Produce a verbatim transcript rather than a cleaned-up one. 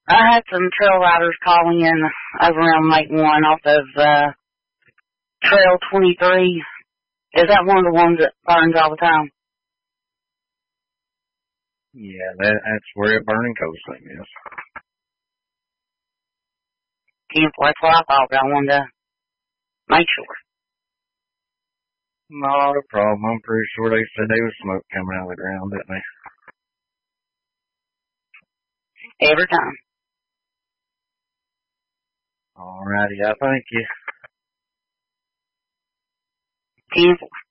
I had some trail riders calling in over around Lake One off of uh, Trail twenty-three. Is that one of the ones that burns all the time? Yeah, that, that's where it burning coal seam is. That's what I thought, but I wanted to make sure. Not a problem. I'm pretty sure they said there was smoke coming out of the ground, didn't they? Every time. Alrighty, I thank you. ten four.